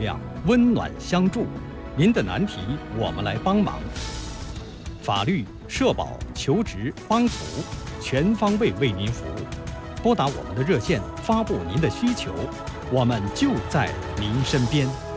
量，温暖相助。您的难题我们来帮忙。法律、社保、求职、帮扶，全方位为您服务。拨打我们的热线，发布您的需求，我们就在您身边。